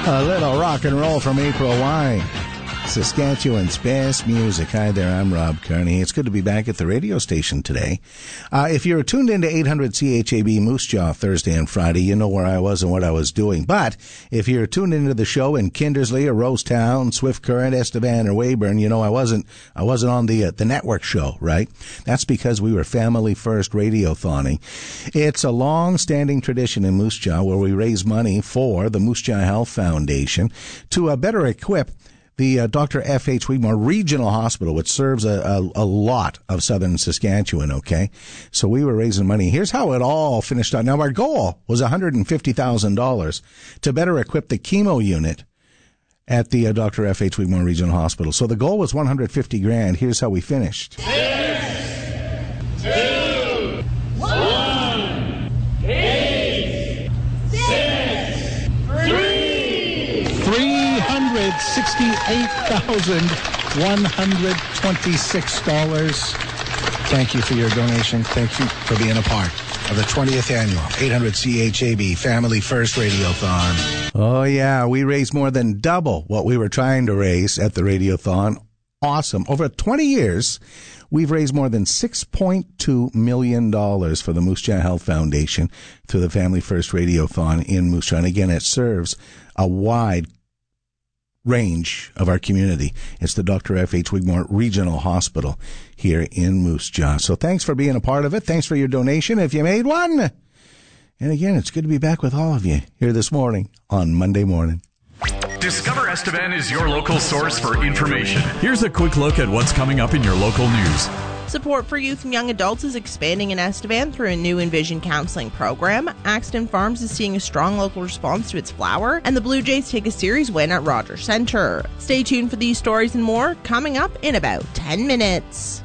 A little rock and roll from April Wine, Saskatchewan's best music. Hi there, I'm Rob Kearney. It's good to be back at the radio station today. If you're tuned into 800 CHAB Moose Jaw Thursday and Friday, you know where I was and what I was doing. But if you're tuned into the show in Kindersley or Rosetown, Swift Current, Estevan, or Weyburn, you know I wasn't on the network show, right? That's because we were family first radiothonic. It's a long-standing tradition in Moose Jaw where we raise money for the Moose Jaw Health Foundation to better equip the Dr. F.H. Wigmore Regional Hospital, which serves a lot of southern Saskatchewan, okay? So we were raising money. Here's how it all finished out. Now, our goal was $150,000 to better equip the chemo unit at the Dr. F.H. Wigmore Regional Hospital. So the goal was $150,000. Here's how we finished. 6, 2, 1, 8, 6, 3. $368,126. Thank you for your donation. Thank you for being a part of the 20th annual 800 CHAB Family First Radiothon. Oh, yeah, we raised more than double what we were trying to raise at the Radiothon. Awesome. Over 20 years, we've raised more than $6.2 million for the Moose Jaw Health Foundation through the Family First Radiothon in Moose Jaw. And again, it serves a wide range of our community. It's the Dr. F.H. Wigmore Regional Hospital here in Moose Jaw. So thanks for being a part of it. Thanks for your donation if you made one. And again, it's good to be back with all of you here this morning on Monday morning. Discover Estevan is your local source for information. Here's a quick look at what's coming up in your local news. Support for youth and young adults is expanding in Estevan through a new Envision counseling program. Axton Farms is seeing a strong local response to its flower, and the Blue Jays take a series win at Rogers Centre. Stay tuned for these stories and more coming up in about 10 minutes.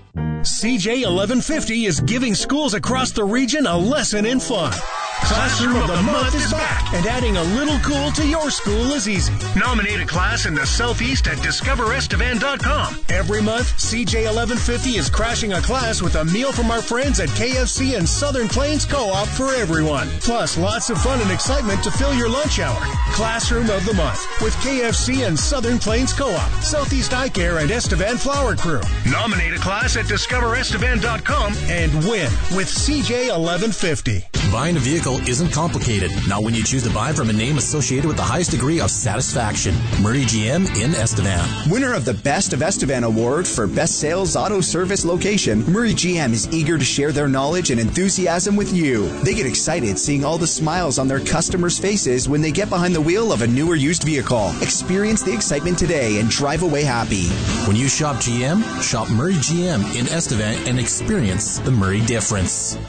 CJ 1150 is giving schools across the region a lesson in fun. Classroom of the Month is back, and adding a little cool to your school is easy. Nominate a class in the Southeast at discoverestevan.com. Every month, CJ 1150 is crashing a class with a meal from our friends at KFC and Southern Plains Co-op for everyone. Plus, lots of fun and excitement to fill your lunch hour. Classroom of the Month with KFC and Southern Plains Co-op, Southeast Eye Care, and Estevan Flower Crew. Nominate a class at discoverestevan.com and win with CJ 1150. Buying a vehicle isn't complicated. Not when you choose to buy from a name associated with the highest degree of satisfaction. Murray GM in Estevan. Winner of the Best of Estevan Award for Best Sales Auto Service Location, Murray GM is eager to share their knowledge and enthusiasm with you. They get excited seeing all the smiles on their customers' faces when they get behind the wheel of a new or used vehicle. Experience the excitement today and drive away happy. When you shop GM, shop Murray GM in Estevan and experience the Murray difference.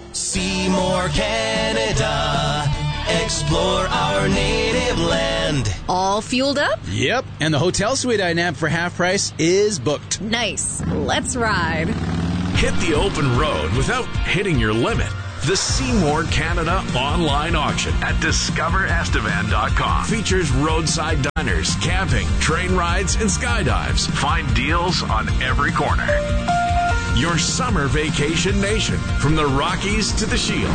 Seymour, Canada. Explore our native land. All fueled up? Yep, and the hotel suite I nabbed for half price is booked. Nice. Let's ride. Hit the open road without hitting your limit. The Seymour Canada online auction at discoverestevan.com features roadside diners, camping, train rides, and skydives. Find deals on every corner. Your summer vacation nation, from the Rockies to the Shield.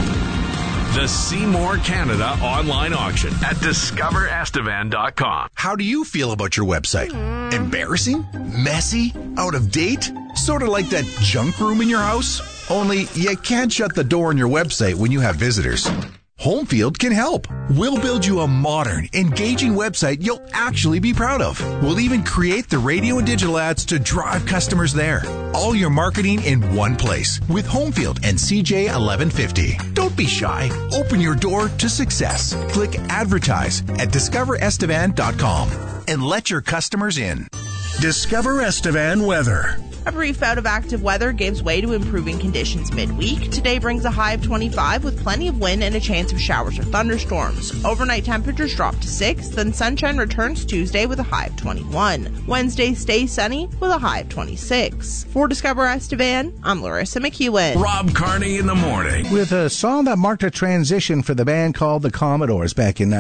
The Seymour Canada online auction at discoverestevan.com. How do you feel about your website? Embarrassing? Messy? Out of date? Sort of like that junk room in your house? Only you can't shut the door on your website when you have visitors. Homefield can help. We'll build you a modern, engaging website you'll actually be proud of. We'll even create the radio and digital ads to drive customers there. All your marketing in one place with Homefield and CJ 1150. Don't be shy. Open your door to success. Click advertise at discoverestevan.com and let your customers in. Discover Estevan Weather. A brief bout of active weather gives way to improving conditions midweek. Today brings a high of 25 with plenty of wind and a chance of showers or thunderstorms. Overnight temperatures drop to 6, then sunshine returns Tuesday with a high of 21. Wednesday stays sunny with a high of 26. For Discover Estevan, I'm Larissa McEwen. Rob Kearney in the morning. With a song that marked a transition for the band called the Commodores back in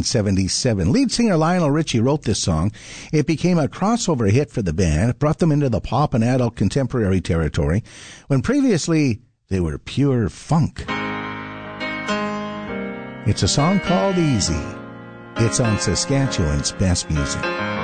1977. Lead singer Lionel Richie wrote this song. It became a crossover hit for the band. It brought them into the pop and adult contemporary territory when previously they were pure funk. It's a song called Easy. It's on Saskatchewan's best music.